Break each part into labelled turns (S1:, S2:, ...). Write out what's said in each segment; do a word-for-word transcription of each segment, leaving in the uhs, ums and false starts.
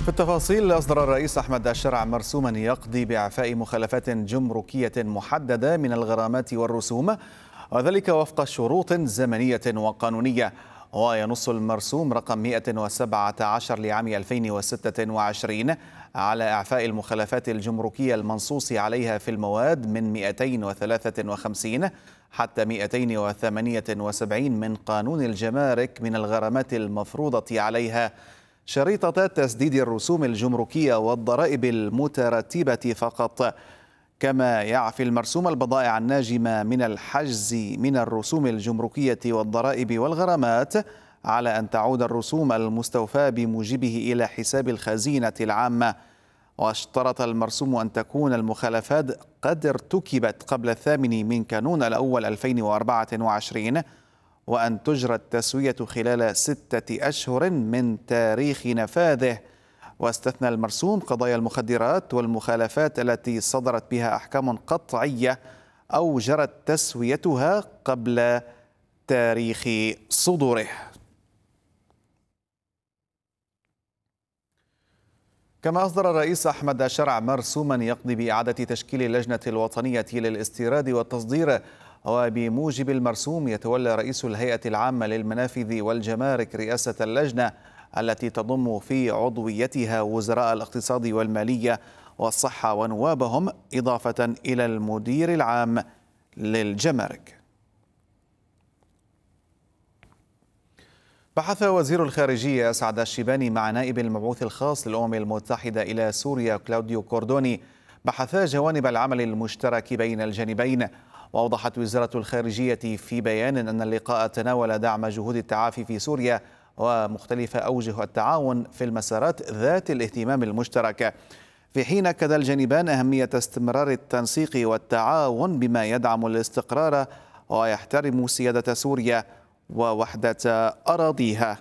S1: في التفاصيل، أصدر الرئيس أحمد الشرع مرسوما يقضي بإعفاء مخالفات جمركية محددة من الغرامات والرسوم، وذلك وفق شروط زمنية وقانونية. وينص المرسوم رقم مئة وسبعة عشر لعام ألفين وستة وعشرين على إعفاء المخالفات الجمركية المنصوص عليها في المواد من مئتين وثلاثة وخمسين حتى مئتين وثمانية وسبعين من قانون الجمارك من الغرامات المفروضة عليها، شريطة تسديد الرسوم الجمركية والضرائب المترتبة فقط. كما يعفي المرسوم البضائع الناجمة من الحجز من الرسوم الجمركية والضرائب والغرامات على أن تعود الرسوم المستوفاة بموجبه إلى حساب الخزينة العامة. واشترط المرسوم أن تكون المخالفات قد ارتكبت قبل الثامن من كانون الأول ألفين وأربعة وعشرين، وأن تجرى التسوية خلال ستة أشهر من تاريخ نفاذه. واستثنى المرسوم قضايا المخدرات والمخالفات التي صدرت بها أحكام قطعية أو جرت تسويتها قبل تاريخ صدوره. كما أصدر الرئيس أحمد الشرع مرسوما يقضي بإعادة تشكيل اللجنة الوطنية للاستيراد والتصدير، وبموجب المرسوم يتولى رئيس الهيئة العامة للمنافذ والجمارك رئاسة اللجنة التي تضم في عضويتها وزراء الاقتصاد والمالية والصحة ونوابهم، إضافة إلى المدير العام للجمارك. بحث وزير الخارجية سعد الشيباني مع نائب المبعوث الخاص للأمم المتحدة إلى سوريا كلاوديو كوردوني بحثا جوانب العمل المشترك بين الجانبين. وأوضحت وزارة الخارجية في بيان أن اللقاء تناول دعم جهود التعافي في سوريا ومختلف أوجه التعاون في المسارات ذات الاهتمام المشترك، في حين أكد الجانبان أهمية استمرار التنسيق والتعاون بما يدعم الاستقرار ويحترم سيادة سوريا ووحدة أراضيها.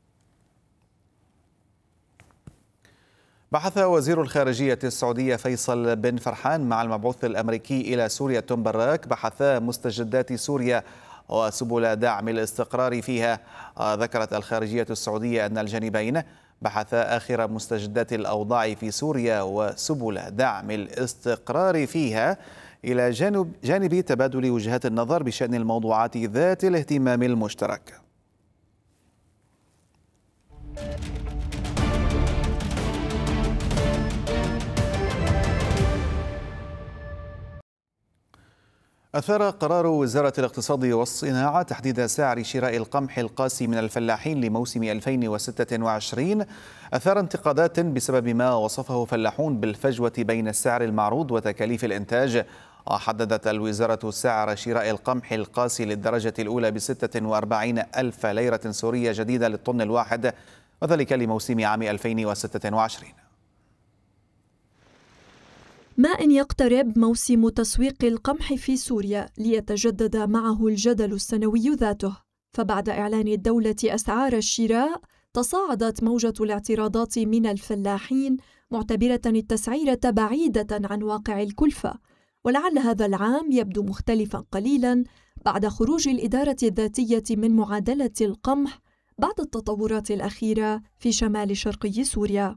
S1: بحث وزير الخارجية السعودية فيصل بن فرحان مع المبعوث الأمريكي إلى سوريا توم براك بحثا مستجدات سوريا وسبل دعم الاستقرار فيها. ذكرت الخارجية السعودية أن الجانبين بحثا آخر مستجدات الأوضاع في سوريا وسبل دعم الاستقرار فيها، إلى جانب جانب تبادل وجهات النظر بشأن الموضوعات ذات الاهتمام المشترك. أثار قرار وزارة الاقتصاد والصناعة تحديد سعر شراء القمح القاسي من الفلاحين لموسم ألفين وستة وعشرين أثار انتقادات بسبب ما وصفه فلاحون بالفجوة بين السعر المعروض وتكاليف الإنتاج. وحددت الوزارة سعر شراء القمح القاسي للدرجة الأولى بستة وأربعين ألف ليرة سورية جديدة للطن الواحد، وذلك لموسم عام ألفين وستة وعشرين.
S2: ما إن يقترب موسم تسويق القمح في سوريا ليتجدد معه الجدل السنوي ذاته، فبعد إعلان الدولة أسعار الشراء تصاعدت موجة الاعتراضات من الفلاحين معتبرة التسعيرة بعيدة عن واقع الكلفة. ولعل هذا العام يبدو مختلفا قليلا بعد خروج الإدارة الذاتية من معادلة القمح بعد التطورات الأخيرة في شمال شرقي سوريا.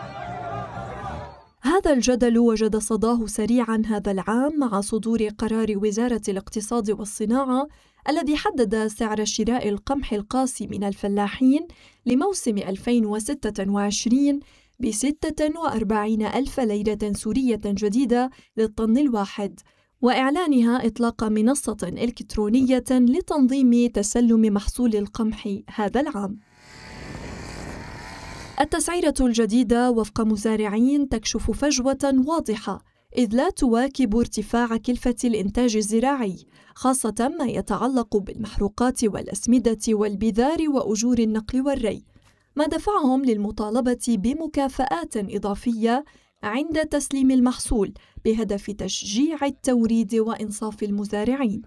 S2: هذا الجدل وجد صداه سريعا هذا العام مع صدور قرار وزارة الاقتصاد والصناعة الذي حدد سعر شراء القمح القاسي من الفلاحين لموسم ألفين وستة وعشرين بستة وأربعين ألف ليرة سورية جديدة للطن الواحد، وإعلانها إطلاق منصة إلكترونية لتنظيم تسلم محصول القمح هذا العام. التسعيرة الجديدة وفق مزارعين تكشف فجوة واضحة، إذ لا تواكب ارتفاع كلفة الإنتاج الزراعي، خاصة ما يتعلق بالمحروقات والأسمدة والبذار وأجور النقل والري، ما دفعهم للمطالبة بمكافآت إضافية عند تسليم المحصول بهدف تشجيع التوريد وإنصاف المزارعين.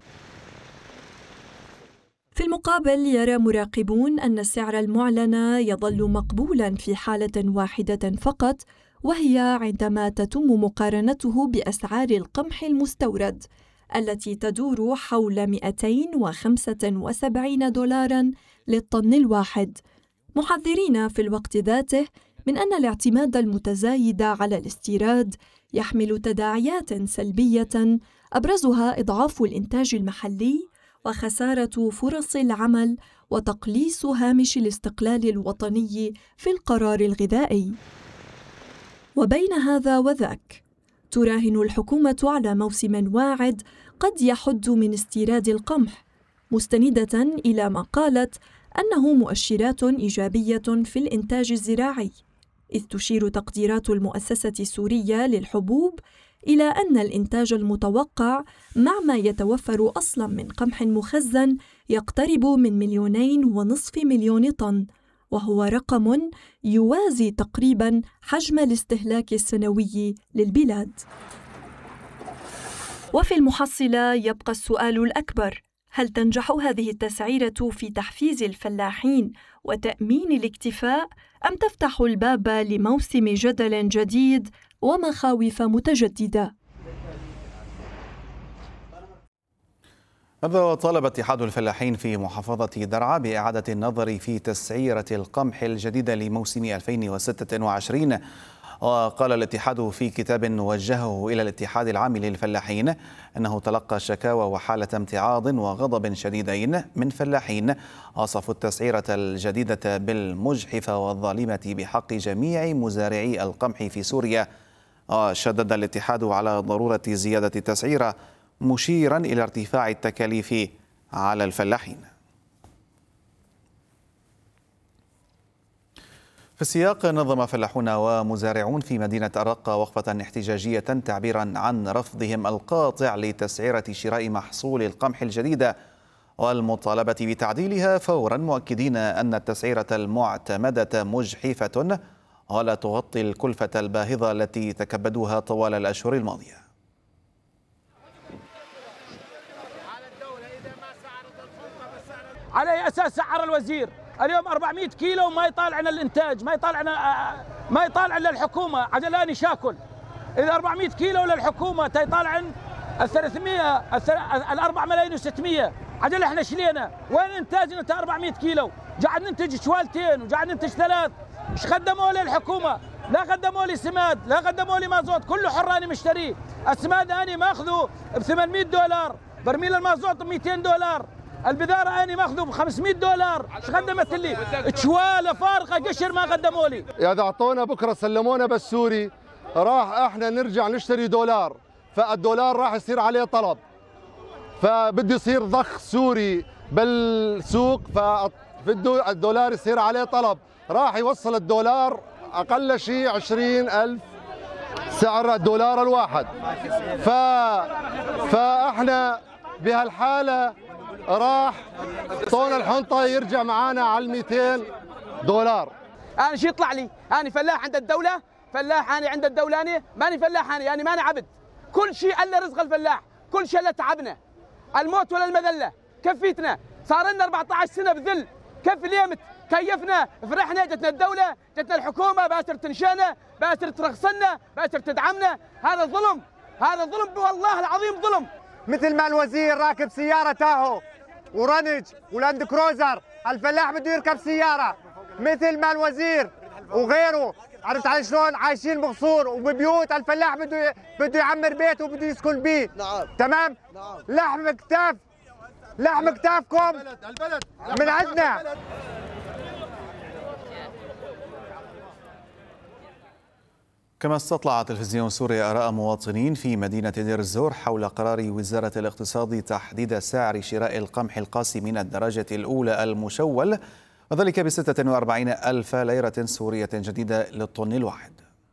S2: في المقابل يرى مراقبون أن السعر المعلن يظل مقبولاً في حالة واحدة فقط، وهي عندما تتم مقارنته بأسعار القمح المستورد التي تدور حول مئتين وخمسة وسبعين دولاراً للطن الواحد، محذرين في الوقت ذاته من أن الاعتماد المتزايد على الاستيراد يحمل تداعيات سلبية أبرزها إضعاف الإنتاج المحلي وخسارة فرص العمل وتقليص هامش الاستقلال الوطني في القرار الغذائي. وبين هذا وذاك تراهن الحكومة على موسم واعد قد يحد من استيراد القمح، مستندة إلى ما قالت أنه مؤشرات إيجابية في الإنتاج الزراعي، إذ تشير تقديرات المؤسسة السورية للحبوب إلى أن الإنتاج المتوقع مع ما يتوفر أصلاً من قمح مخزن يقترب من مليونين ونصف مليون طن، وهو رقم يوازي تقريباً حجم الاستهلاك السنوي للبلاد. وفي المحصلة يبقى السؤال الأكبر: هل تنجح هذه التسعيرة في تحفيز الفلاحين وتأمين الاكتفاء، أم تفتح الباب لموسم جدل جديد ومخاوف متجددة؟
S1: هذا وطالب اتحاد الفلاحين في محافظة درعا بإعادة النظر في تسعيرة القمح الجديدة لموسم ألفين وستة وعشرين. وقال الاتحاد في كتاب وجهه إلى الاتحاد العام للفلاحين أنه تلقى شكاوى وحالة امتعاض وغضب شديدين من فلاحين وصفوا التسعيرة الجديدة بالمجحفة والظالمة بحق جميع مزارعي القمح في سوريا. وشدد الاتحاد على ضرورة زيادة التسعيرة، مشيرا إلى ارتفاع التكاليف على الفلاحين. في السياق، نظم فلاحون ومزارعون في مدينة الرقة وقفة احتجاجية تعبيرا عن رفضهم القاطع لتسعيرة شراء محصول القمح الجديدة والمطالبة بتعديلها فورا، مؤكدين أن التسعيرة المعتمدة مجحفة ولا تغطي الكلفة الباهظة التي تكبدوها طوال الأشهر الماضية.
S3: على أي أساس سعر الوزير اليوم أربعمئة كيلو وما يطالعنا الإنتاج، ما يطالعنا ما يطالعنا الحكومة عجلاني شاكل. إذا أربعمئة كيلو للحكومة تيطالعن ال ثلاثمئة ال أربعة ملايين وستمئة، عجل إحنا شلينا وين إنتاجنا؟ تا أربعمئة كيلو قاعد ننتج شوالتين وقاعد ننتج ثلاث. إيش قدموا لي الحكومة؟ لا قدموا لي سماد، لا قدموا لي مازوت، كله حراني مشتريه. السماد أنا ماخذه ب ثمانمئة دولار، برميل المازوت ب مئتين دولار، البذارة أنا ماخذه ب خمسمئة دولار. ايش قدمت لي؟ تشواله فارقة قشر ما قدموا لي.
S4: إذا أعطونا بكرة سلمونا بس سوري راح احنا نرجع نشتري دولار، فالدولار راح يصير عليه طلب، فبده يصير ضخ سوري بالسوق، فالدولار يصير عليه طلب، راح يوصل الدولار أقل شيء عشرين ألف سعر الدولار الواحد. ف... فاحنا بهالحالة راح طون الحنطة يرجع معانا على مئتين دولار.
S3: أنا شو يطلع لي؟ أنا فلاح عند الدولة، فلاح أنا عند الدولة، أنا ماني فلاح، أنا يعني ماني عبد. كل شيء إلا رزق الفلاح، كل شيء إلا تعبنا، الموت ولا المذلة كفيتنا. صار لنا أربعة عشر سنة بذل، كيف اليمت كيفنا فرحنا، جتنا الدولة، جتنا الحكومة باتر تنشانا، باتر ترخصنا، باتر تدعمنا. هذا ظلم، هذا ظلم والله العظيم ظلم.
S5: مثل ما الوزير راكب سيارة تاهو ورنج ولاند كروزر، الفلاح بده يركب سيارة مثل ما الوزير وغيره. عرفت علي شلون؟ عايشين بقصور وببيوت، الفلاح بده بده يعمر بيته وبده يسكن بيه. نعم. تمام؟ نعم. لحم كتاف، لحم كتافكم من عندنا.
S1: كما استطلع تلفزيون سوريا آراء مواطنين في مدينة دير الزور حول قرار وزارة الاقتصاد تحديد سعر شراء القمح القاسي من الدرجة الأولى المشول، وذلك ب ستة وأربعين ألف ليرة سورية جديدة للطن الواحد.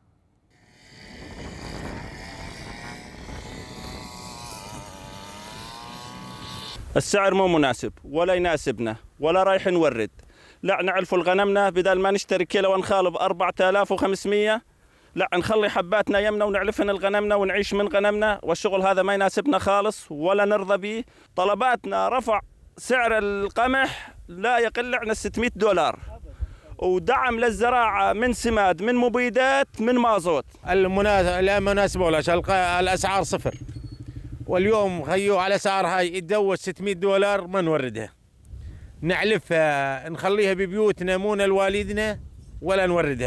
S6: السعر مو مناسب ولا يناسبنا ولا رايح نورد. لا نعرف الغنمنا بدل ما نشتري كيلو ونخالب أربعة آلاف وخمسمئة، لا نخلي حباتنا يمنا ونعلفن الغنمنا ونعيش من غنمنا، والشغل هذا ما يناسبنا خالص ولا نرضى به. طلباتنا رفع سعر القمح لا يقل عن ستمئة دولار، ودعم للزراعة من سماد، من مبيدات، من مازوت.
S7: لا مناسبة ولا شيء، الأسعار صفر، واليوم خيو على سعر هاي يتدوس ستمئة دولار ما نوردها، نعلفها نخليها ببيوتنا مو لوالدنا ولا نوردها.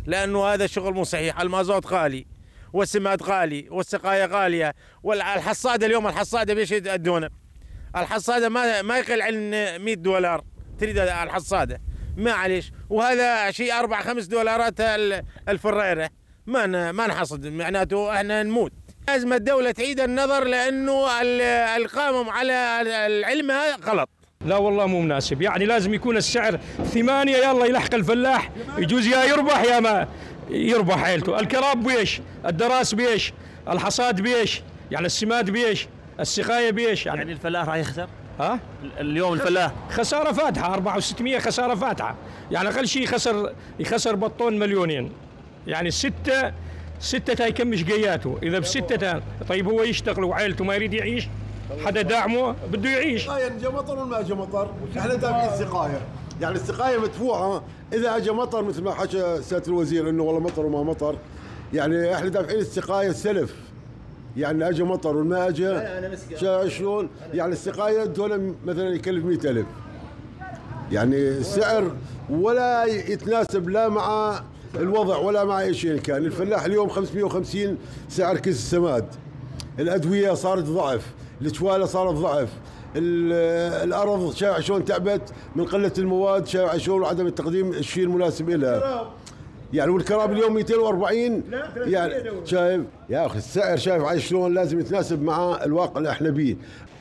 S7: لأنه هذا شغل مو صحيح. المازوت غالي والسماد غالي والسقاية غالية والحصادة اليوم الحصادة بيش يدونه؟ الحصادة ما ما يقل عن مئة دولار تريد الحصادة معليش، وهذا شيء أربع خمس دولارات الفريرة ما ما نحصد، معناته احنا نموت. لازم الدولة تعيد النظر لأنه القامة على العلم هذا غلط.
S8: لا والله مو مناسب، يعني لازم يكون السعر ثمانية يلا يلحق الفلاح، يجوز يا يربح يا ما يربح عيلته. الكراب بيش، الدراس بيش، الحصاد بيش، يعني السماد بيش، السقاية بيش.
S9: يعني, يعني الفلاح راح يخسر؟
S8: ها؟
S9: اليوم الفلاح
S8: خسارة فاتحة أربعة وستمية خسارة فاتحة، يعني أقل شيء يخسر يخسر بطون مليونين، يعني ستة ستة هيكمش قياته. إذا بستة طيب هو يشتغل وعائلته ما يريد يعيش، حدا داعمه بده يعيش.
S10: جا مطر ولا ما جا مطر؟ احنا دافعين السقايه، يعني السقايه مدفوعه. اذا اجى مطر مثل ما حكى سياده الوزير انه والله مطر وما مطر، يعني احنا دافعين السقايه سلف، يعني اجى مطر وما اجى شلون؟ يعني السقايه دول مثلا يكلف مئة ألف، يعني السعر ولا يتناسب لا مع الوضع ولا مع اي شيء كان. الفلاح اليوم خمسمئة وخمسين سعر كيس السماد، الادويه صارت ضعف، الجواله صارت ضعف، الارض شايع شلون تعبت من قله المواد، شايع شلون وعدم التقديم الشيء المناسب لها. يعني والكراب اليوم مئتين وأربعين، يعني شايف يا اخي السعر، شايف عايش شلون لازم يتناسب مع الواقع اللي احنا بيه.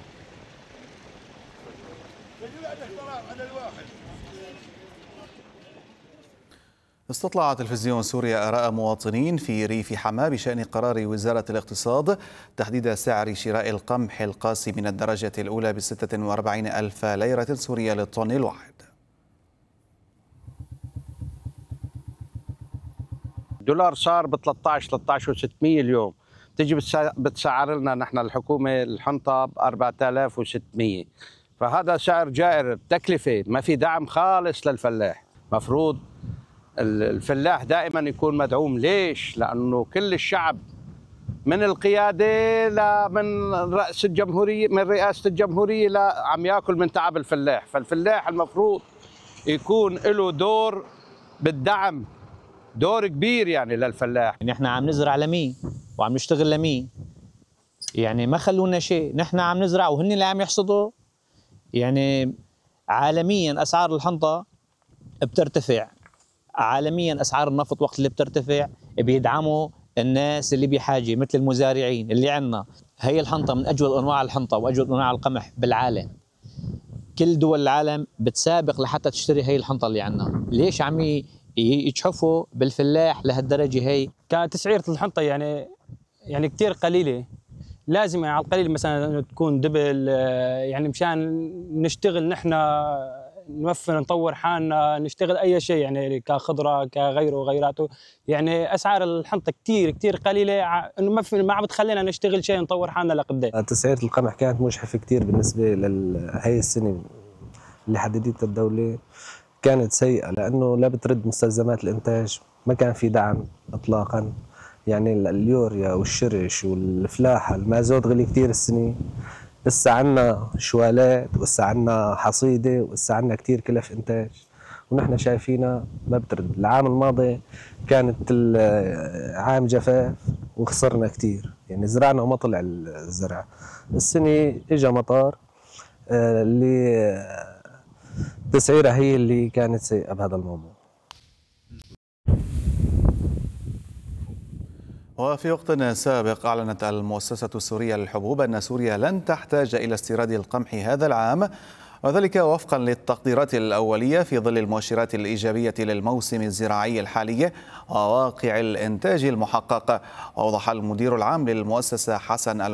S1: استطلع تلفزيون سوريا آراء مواطنين في ريف حماة بشأن قرار وزارة الاقتصاد تحديد سعر شراء القمح القاسي من الدرجة الأولى بستة وأربعين ألف ليرة سورية للطن الواحد.
S11: الدولار صار ب ثلاثة عشر ثلاثة عشر وستمئة اليوم، تجي بتسعر لنا نحن الحكومة الحنطة ب أربعة آلاف وستمئة، فهذا سعر جائر. التكلفة ما في دعم خالص للفلاح. مفروض الفلاح دائما يكون مدعوم. ليش؟ لأنه كل الشعب من القيادة لمن رئيس الجمهورية، من رئاسة الجمهورية لا عم ياكل من تعب الفلاح. فالفلاح المفروض يكون له دور بالدعم، دور كبير يعني للفلاح.
S12: يعني احنا عم نزرع لمين وعم نشتغل لمين؟ يعني ما خلونا شيء، نحن عم نزرع وهن اللي عم يحصدوا. يعني عالميا أسعار الحنطة بترتفع، عالميا اسعار النفط وقت اللي بترتفع بيدعموا الناس اللي بحاجه مثل المزارعين اللي عندنا. هي الحنطه من اجود انواع الحنطه واجود انواع القمح بالعالم. كل دول العالم بتسابق لحتى تشتري هي الحنطه اللي عندنا. ليش عم يجحفوا بالفلاح لهالدرجه هي؟
S13: كتسعيره الحنطه يعني يعني كثير قليله. لازم يعني على القليل مثلا تكون دبل، يعني مشان نشتغل نحن نوفر نطور حالنا، نشتغل اي شيء يعني كخضره كغيره وغيراته. يعني اسعار الحنطه كثير كثير قليله، انه ما في ما عم بتخلينا نشتغل شيء نطور حالنا لقدام.
S14: تسعيره القمح كانت مجحفه كثير بالنسبه لهي السنه اللي حددتها الدوله، كانت سيئه لانه لا بترد مستلزمات الانتاج، ما كان في دعم اطلاقا. يعني اليوريا والشرش والفلاحه، المازوت غلي كثير السنه. لسه عنا شوالات ولسه عنا حصيده ولسه عنا كثير كلف انتاج، ونحن شايفينها ما بترد. العام الماضي كانت عام جفاف وخسرنا كثير، يعني زرعنا وما طلع الزرع. السنه اجى مطر اللي تسعيرها هي اللي كانت سيئه بهذا الموضوع.
S1: وفي وقت سابق أعلنت المؤسسة السورية للحبوب أن سوريا لن تحتاج إلى استيراد القمح هذا العام، وذلك وفقا للتقديرات الأولية في ظل المؤشرات الإيجابية للموسم الزراعي الحالي وواقع الإنتاج المحقق. أوضح المدير العام للمؤسسة حسن